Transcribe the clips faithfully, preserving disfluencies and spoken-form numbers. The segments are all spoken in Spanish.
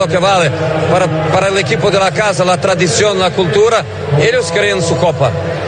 que vale para, para el equipo de la casa, la tradición, la cultura, ellos creen su copa.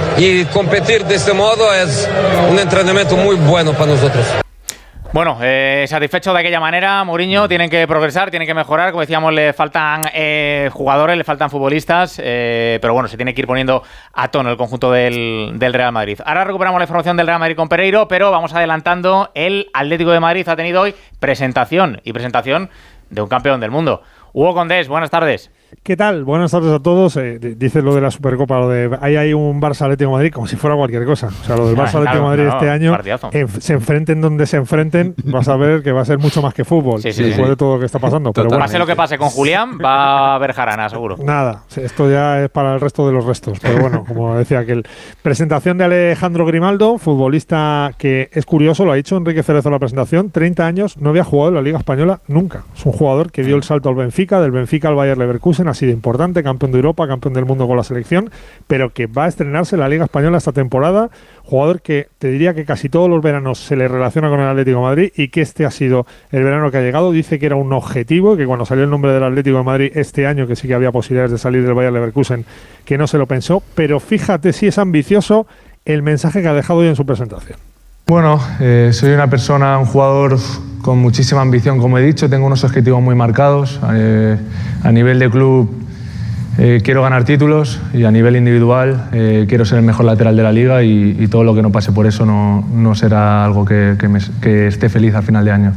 Y competir de este modo es un entrenamiento muy bueno para nosotros. Bueno, eh, satisfecho de aquella manera, Mourinho, tienen que progresar, tienen que mejorar, como decíamos, le faltan eh, jugadores, le faltan futbolistas, eh, pero bueno, se tiene que ir poniendo a tono el conjunto del, del Real Madrid. Ahora recuperamos la información del Real Madrid con Pereiro, pero vamos adelantando, el Atlético de Madrid ha tenido hoy presentación, y presentación de un campeón del mundo. Hugo Condés, buenas tardes. ¿Qué tal? Buenas tardes a todos. Eh, dices lo de la Supercopa, lo de ahí hay un Barça Atlético de Madrid como si fuera cualquier cosa. O sea, lo del Barça Atlético de Madrid no, este año, en, se enfrenten donde se enfrenten, vas a ver que va a ser mucho más que fútbol, sí, sí, después sí. de todo lo que está pasando. Pero bueno, pase lo que pase con Julián, va a haber jarana, seguro. Nada, esto ya es para el resto de los restos. Pero bueno, como decía aquel. Presentación de Alejandro Grimaldo, futbolista que es curioso, lo ha dicho Enrique Cerezo en la presentación, treinta años, no había jugado en la Liga Española nunca. Es un jugador que dio el salto al Benfica, del Benfica al Bayer Leverkusen, ha sido importante, campeón de Europa, campeón del mundo con la selección, pero que va a estrenarse en la Liga Española esta temporada, jugador que te diría que casi todos los veranos se le relaciona con el Atlético de Madrid y que este ha sido el verano que ha llegado. Dice que era un objetivo, que cuando salió el nombre del Atlético de Madrid este año, que sí que había posibilidades de salir del Bayer Leverkusen, que no se lo pensó, pero fíjate si es ambicioso el mensaje que ha dejado hoy en su presentación. Bueno, eh, soy una persona, un jugador con muchísima ambición, como he dicho, tengo unos objetivos muy marcados. Eh, a nivel de club eh, quiero ganar títulos y a nivel individual eh, quiero ser el mejor lateral de la liga y, y todo lo que no pase por eso no, no será algo que, que, me, que esté feliz al final de año.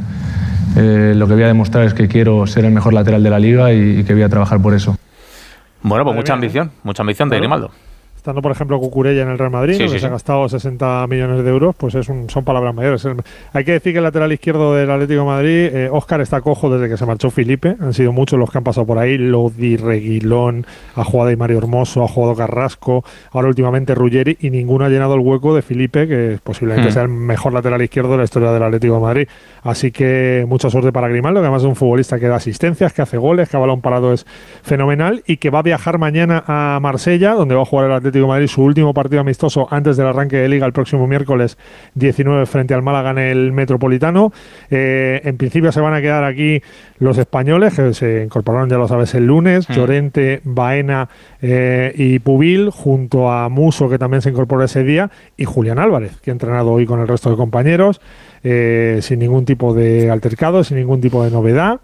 Eh, lo que voy a demostrar es que quiero ser el mejor lateral de la liga y, y que voy a trabajar por eso. Bueno, pues mucha ambición, mucha ambición de Grimaldo. Estando, por ejemplo, Cucurella en el Real Madrid, sí, ¿no? sí, que sí. se ha gastado sesenta millones de euros, pues es un, son palabras mayores. El, hay que decir que el lateral izquierdo del Atlético de Madrid, eh, Óscar está cojo desde que se marchó Felipe. Han sido muchos los que han pasado por ahí. Lodi, Reguilón, ha jugado ahí Mario Hermoso, ha jugado Carrasco, ahora últimamente Ruggeri, y ninguno ha llenado el hueco de Felipe, que posiblemente mm. sea el mejor lateral izquierdo de la historia del Atlético de Madrid. Así que mucha suerte para Grimaldo, que además es un futbolista que da asistencias, que hace goles, que a balón parado es fenomenal y que va a viajar mañana a Marsella, donde va a jugar el Atlético de Madrid su último partido amistoso antes del arranque de Liga el próximo miércoles diecinueve frente al Málaga en el Metropolitano. Eh, en principio se van a quedar aquí los españoles, que se incorporaron, ya lo sabes, el lunes, mm. Llorente, Baena eh, y Pubil, junto a Muso, que también se incorporó ese día, y Julián Álvarez, que ha entrenado hoy con el resto de compañeros, eh, sin ningún tipo de altercado, sin ningún tipo de novedad.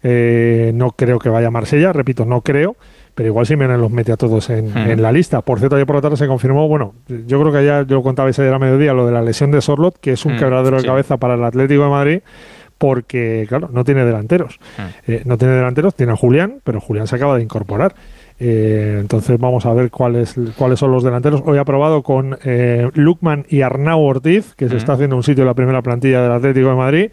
Eh, no creo que vaya a Marsella, repito, no creo, pero igual Simeone los mete a todos en, uh-huh. en la lista. Por cierto, ayer por la tarde se confirmó, bueno, yo creo que ya yo lo contaba ayer a mediodía, lo de la lesión de Sorloth, que es un uh-huh. quebradero de sí. cabeza para el Atlético de Madrid, porque, claro, no tiene delanteros. Uh-huh. Eh, no tiene delanteros, tiene a Julián, pero Julián se acaba de incorporar. Eh, entonces vamos a ver cuáles cuáles son los delanteros. Hoy ha probado con eh, Lukman y Arnau Ortiz, que uh-huh. se está haciendo un sitio en la primera plantilla del Atlético de Madrid,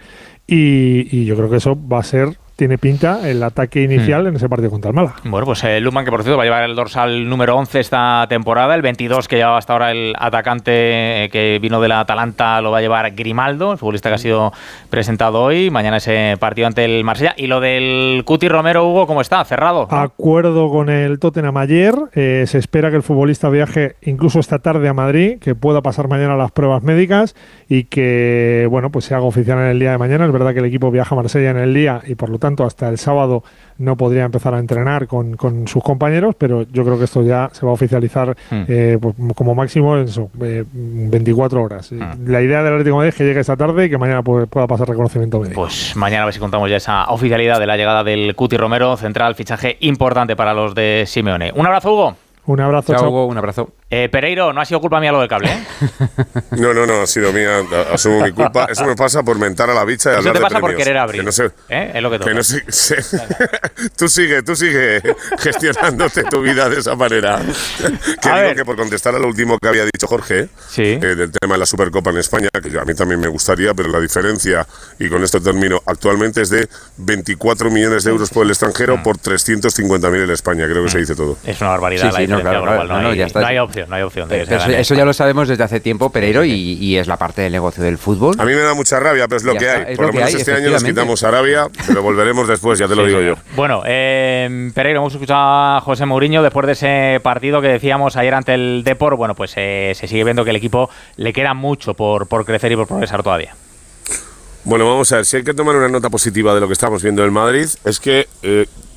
y, y yo creo que eso va a ser... tiene pinta el ataque inicial hmm. en ese partido contra el Málaga. Bueno, pues eh, Lukman, que por cierto va a llevar el dorsal número once esta temporada, el veintidós que llevaba hasta ahora el atacante eh, que vino de la Atalanta lo va a llevar Grimaldo, el futbolista que ha sido presentado hoy, mañana ese partido ante el Marsella. Y lo del Cuti Romero, Hugo, ¿cómo está? ¿Cerrado? ¿No? Acuerdo con el Tottenham ayer, eh, se espera que el futbolista viaje incluso esta tarde a Madrid, que pueda pasar mañana las pruebas médicas y que, bueno, pues se haga oficial en el día de mañana. Es verdad que el equipo viaja a Marsella en el día y por lo tanto hasta el sábado no podría empezar a entrenar con, con sus compañeros, pero yo creo que esto ya se va a oficializar mm. eh, pues, como máximo en eso, eh, veinticuatro horas. Mm. La idea del Atlético de Madrid es que llegue esta tarde y que mañana pueda, pueda pasar reconocimiento médico. Pues mañana a ver si contamos ya esa oficialidad de la llegada del Cuti Romero, central, fichaje importante para los de Simeone. Un abrazo, Hugo. Un abrazo, chao, Hugo, un abrazo. Eh, Pereiro, no ha sido culpa mía lo del cable, ¿eh? No, no, no, ha sido mía, asumo mi culpa. Eso me pasa por mentar a la bicha y Eso hablar te pasa de por premios. querer abrir, que no sé, ¿eh? Es lo que toca. Que no sé, sé. Tú sigue, tú sigue gestionándote tu vida de esa manera. Que a digo ver. que por contestar a lo último que había dicho Jorge, sí. eh, del tema de la Supercopa en España, que a mí también me gustaría, pero la diferencia, y con esto termino, actualmente es de veinticuatro millones de euros por el extranjero mm. por trescientos cincuenta mil en España. Creo que mm. se dice todo. Es una barbaridad sí, la sí, diferencia no, claro, global. claro, No, no, hay, ya está. no hay opción, no hay opción de que Eso, eso ya lo sabemos desde hace tiempo, Pereiro, y, y es la parte del negocio del fútbol. A mí me da mucha rabia, pero es lo ya que está, hay. Por lo, lo menos hay, este año nos quitamos Arabia, pero volveremos después, ya te lo sí, digo señor. yo. Bueno, eh, Pereiro, hemos escuchado a José Mourinho después de ese partido que decíamos ayer ante el Depor. Bueno, pues eh, se sigue viendo que el equipo le queda mucho por, por crecer y por progresar todavía. Bueno, vamos a ver, si hay que tomar una nota positiva de lo que estamos viendo en Madrid, es que eh,